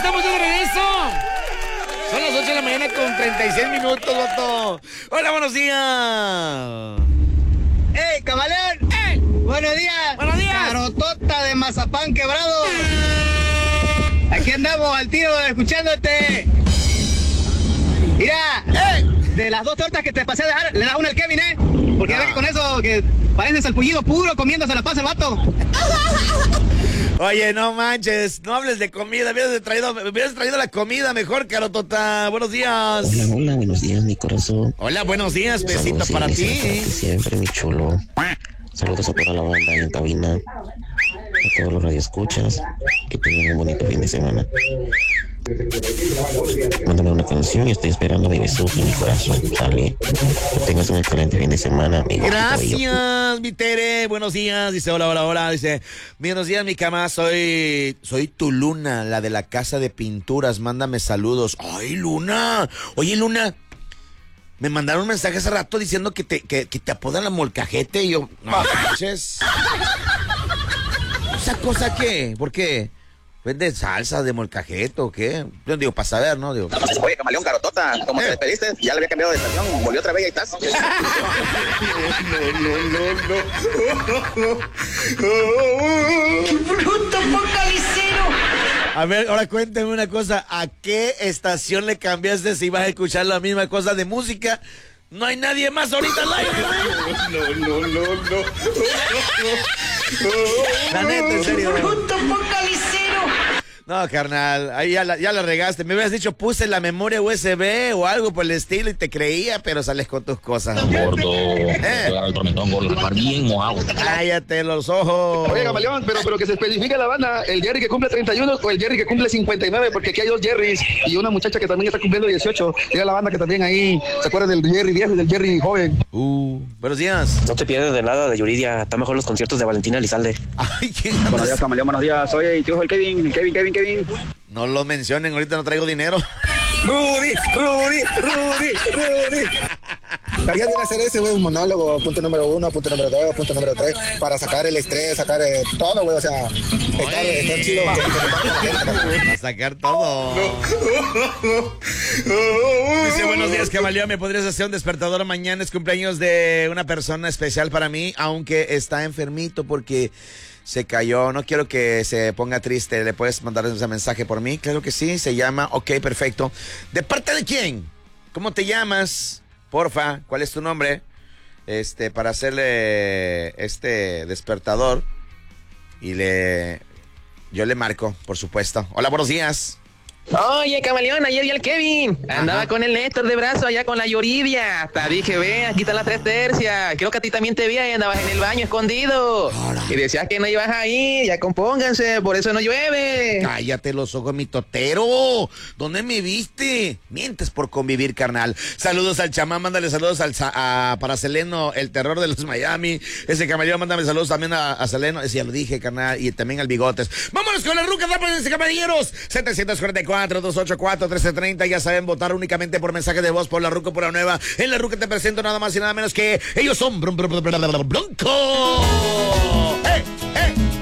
estamos de regreso. Son las 8 de la mañana con 36 minutos, vato. Hola, buenos días. ¡Ey, camaleón! ¡Ey! ¡Buenos días! ¡Buenos días! ¡Carotota de mazapán quebrado! Aquí andamos al tiro escuchándote. Mira, de las 2 tortas que te pasé a dejar, le das una al Kevin, porque ve que con eso que parece salpullido puro comiéndose la pasa el vato. Oye, no manches, no hables de comida, me hubieras traído la comida mejor, Carotota. Buenos días. Hola, buenos días, mi corazón. Hola, buenos días, besito para ti. Siempre, mi chulo. Saludos a toda la banda ahí en cabina, a todos los radioescuchas, que tengan un bonito fin de semana. Mándame una canción y estoy esperando de Jesús en mi corazón. Dale, que tengas un excelente fin de semana, amigo. Gracias, mi Tere. Buenos días. Dice, hola. Dice, buenos días, mi cama. Soy tu Luna, la de la casa de pinturas. Mándame saludos. Ay, Luna. Oye, Luna, me mandaron un mensaje hace rato diciendo que te apodan la molcajete. Y yo, no manches. ¿Esa cosa qué? ¿Por qué? ¿Vende salsa de molcajete o qué? Yo digo, para saber, ¿no? Digo, oye, camaleón, Carotota, como te despediste, ya le había cambiado de estación, volvió otra vez y ahí estás. ¡Qué bruto focalicero! a ver, ahora cuénteme una cosa. ¿A qué estación le cambiaste si vas a escuchar la misma cosa de música? No hay nadie más ahorita al aire. No. La neta, en serio. ¡Bruto focalicero! No, carnal, ahí ya la regaste. Me hubieras dicho, puse la memoria USB o algo por el estilo y te creía, pero sales con tus cosas. Gordo, el tormentón, gordo, bien mojado. Cállate los ojos. Oye, camaleón, pero que se especifique la banda, el Jerry que cumple 31 o el Jerry que cumple 59, porque aquí hay 2 Jerrys y una muchacha que también está cumpliendo 18. Diga la banda que también ahí se acuerda del Jerry viejo y del Jerry joven. Buenos días. No te pierdes de nada de Yuridia, está mejor los conciertos de Valentina Elizalde. Ay, ¿quién Buenos días, camaleón, buenos días. Soy el tío el Kevin. No lo mencionen, ahorita no traigo dinero. Rudy. Debería de hacer ese, güey, un monólogo, punto número 1, punto número 2, punto número 3, para sacar el estrés, sacar todo, güey, o sea, está chido. A sacar todo. Dice, buenos días, camaleón, ¿me podrías hacer un despertador? Mañana es cumpleaños de una persona especial para mí, aunque está enfermito porque se cayó, no quiero que se ponga triste. ¿Le puedes mandar ese mensaje por mí? Claro que sí, se llama, ok, perfecto. ¿De parte de quién? ¿Cómo te llamas? Porfa, ¿cuál es tu nombre? Para hacerle este despertador. Y yo le marco, por supuesto. Hola, buenos días. Oye, camaleón, ayer vi al Kevin. Andaba con el Néstor de brazo allá con la Yuridia. Hasta dije, ve, aquí están las 3 tercias. Creo que a ti también te vi y andabas en el baño escondido. Y decías que no ibas a ir, ya compónganse, por eso no llueve. Cállate los ojos, mi totero. ¿Dónde me viste? Mientes por convivir, carnal. Saludos al chamán, mándale saludos para Seleno, el terror de los Miami. Ese camaleón, mándame saludos también a Seleno. Ese ya lo dije, carnal, y también al Bigotes. Vámonos con la ruca, caballeros. 744-284-1330. Ya saben, votar únicamente por mensaje de voz por la ruca, por la nueva. En la ruca te presento nada más y nada menos que ellos son Bronco. ¡Hey!